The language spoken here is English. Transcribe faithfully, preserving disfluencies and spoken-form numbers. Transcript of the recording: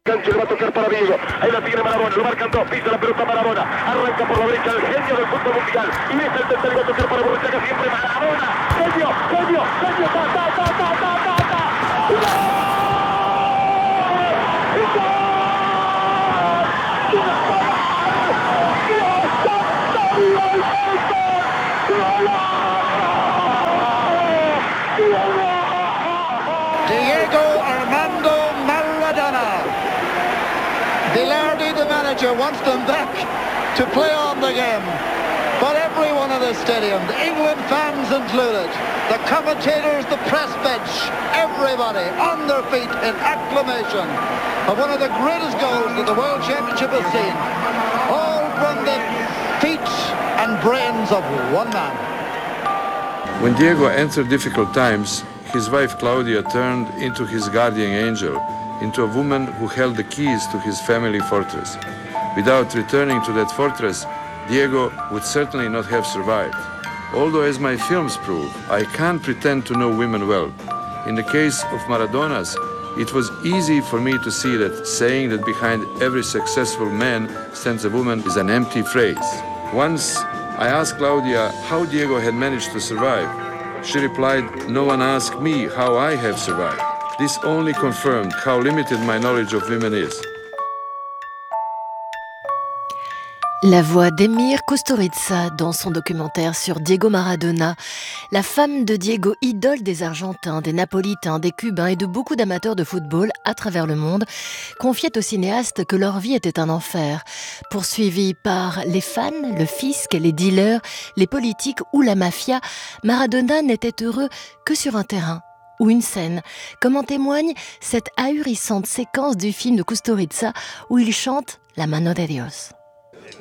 Cancho le va a tocar para Diego, ahí la tiene Maradona, lo marcan dos, pisa la pelota Maradona, arranca por la derecha el genio del fútbol mundial, y es el tercero, va a tocar para Borruchaga, siempre Maradona, genio, genio, genio, ta, ta, ta, ta, ta, ta, ta, ¡gol! ¡Gol! Diego Armando Maradona. Velarde, the manager, wants them back to play on the game. But everyone in the stadium, the England fans included, the commentators, the press bench, everybody on their feet in acclamation of one of the greatest goals that the World Championship has seen. All from the feet and brains of one man. When Diego entered difficult times, his wife Claudia turned into his guardian angel, into a woman who held the keys to his family fortress. Without returning to that fortress, Diego would certainly not have survived. Although, as my films prove, I can't pretend to know women well. In the case of Maradona's, it was easy for me to see that saying that behind every successful man stands a woman is an empty phrase. Once I asked Claudia how Diego had managed to survive. She replied, "No one asked me how I have survived." This only confirmed how limited my knowledge of women is. La voix d'Emir Kusturica dans son documentaire sur Diego Maradona, la femme de Diego, idole des Argentins, des Napolitains, des Cubains et de beaucoup d'amateurs de football à travers le monde, confiait au cinéaste que leur vie était un enfer. Poursuivi par les fans, le fisc, les dealers, les politiques ou la mafia, Maradona n'était heureux que sur un terrain ou une scène, comme en témoigne cette ahurissante séquence du film de Kusturica où il chante La mano de Dios.